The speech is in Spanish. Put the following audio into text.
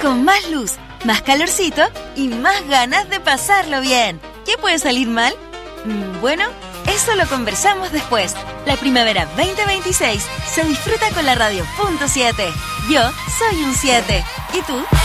con más luz, más calorcito y más ganas de pasarlo bien. ¿Qué puede salir mal? Bueno, eso lo conversamos después. La primavera 2026 se disfruta con la radio .7. Yo soy un 7. ¿Y tú?